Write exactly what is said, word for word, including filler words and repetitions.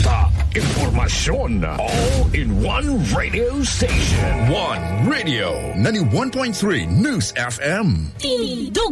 balita, impormasyon, all in one radio station. One Radio, ninety-one point three News F M. Tindog